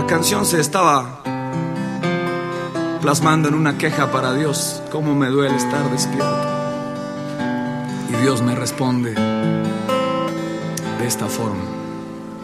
La canción se estaba plasmando en una queja para Dios. Cómo me duele estar despierto. Y Dios me responde de esta forma.